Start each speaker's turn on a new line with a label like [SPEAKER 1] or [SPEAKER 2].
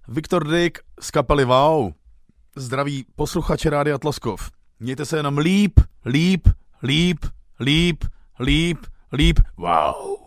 [SPEAKER 1] Viktor Dyk z kapely Wow. Zdraví posluchače Rádia Tloskov. Mějte se jenom líp. Wow.